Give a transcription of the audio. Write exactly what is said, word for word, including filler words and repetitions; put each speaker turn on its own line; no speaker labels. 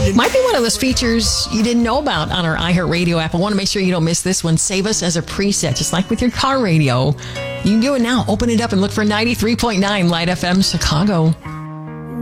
Might be one of those features you didn't know about on our iHeartRadio app. I want to make sure you don't miss this one. Save us as a preset, just like with your car radio. You can do it now. Open it up and look for ninety-three point nine Light F M Chicago.